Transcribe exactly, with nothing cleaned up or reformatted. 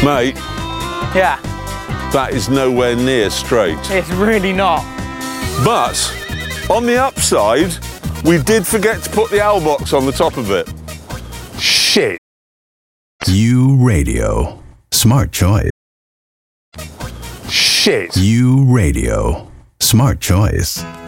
Mate, Yeah, that is nowhere near straight. it's really not. But on the upside, we did forget to put the owl box on the top of it. Shit. U Radio. Smart choice. Shit. U Radio. Smart choice.